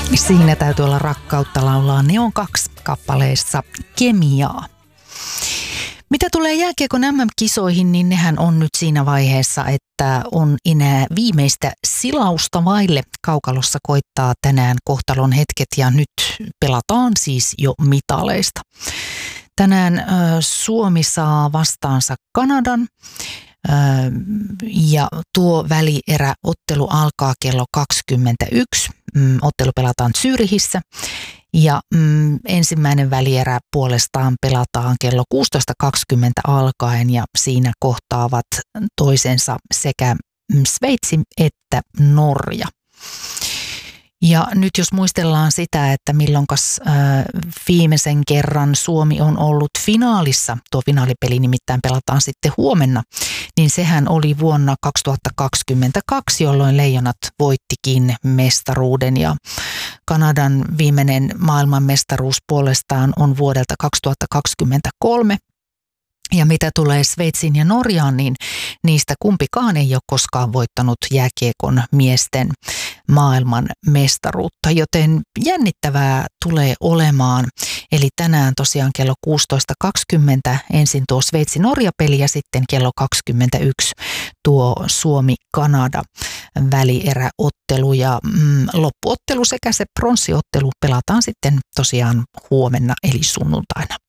Siinä täytyy olla rakkautta laulaa Neon 2 kappaleessa Kemiaa. Mitä tulee jääkiekon MM-kisoihin, niin nehän on nyt siinä vaiheessa, että on enää viimeistä silausta vaille. Kaukalossa koittaa tänään kohtalon hetket ja nyt pelataan siis jo mitaleista. Tänään Suomi saa vastaansa Kanadan ja tuo välieräottelu alkaa kello 21. Ottelu pelataan Zürichissä. Ja ensimmäinen välierä puolestaan pelataan kello 16.20 alkaen ja siinä kohtaavat toisensa sekä Sveitsi että Norja. Ja nyt jos muistellaan sitä, että milloinkas viimeisen kerran Suomi on ollut finaalissa, tuo finaalipeli nimittäin pelataan sitten huomenna, niin sehän oli vuonna 2022, jolloin Leijonat voittikin mestaruuden ja Kanadan viimeinen maailmanmestaruus puolestaan on vuodelta 2023. Ja mitä tulee Sveitsiin ja Norjaan, niin niistä kumpikaan ei ole koskaan voittanut jääkiekon miesten maailman mestaruutta, joten jännittävää tulee olemaan. Eli tänään tosiaan kello 16.20 ensin tuo Sveitsi-Norja-peli ja sitten kello 21 tuo Suomi-Kanada välieräottelu ja loppuottelu sekä se pronssiottelu pelataan sitten tosiaan huomenna eli sunnuntaina.